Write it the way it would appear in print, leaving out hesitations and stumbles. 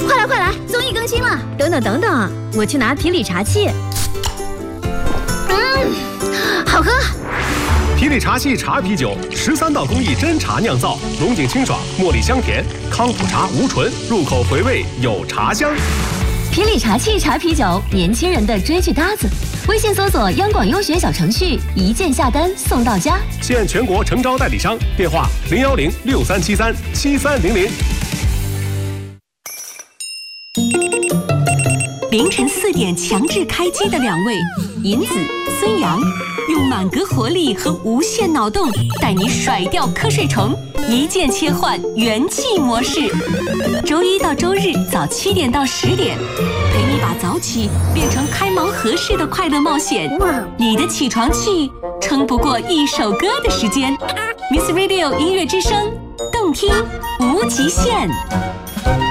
快来快来，综艺更新了！等等，我去拿皮里茶器。好喝。 皮里茶系茶啤酒，13道工艺真茶酿造，龙井清爽，茉莉香甜，康普茶无醇，入口回味有茶香。 皮里茶器茶啤酒，年轻人的追剧搭子。微信搜索央广优选小程序，一键下单送到家。 现全国诚招代理商，电话01063737300。 凌晨4点强制开机的两位，银子、孙杨，用满格活力和无限脑洞带你甩掉瞌睡虫，一键切换元气模式。周一到周日早7点到10点，陪你把早起变成开盲盒式的快乐冒险。你的起床气撑不过一首歌的时间。Miss Radio 音乐之声，动听无极限。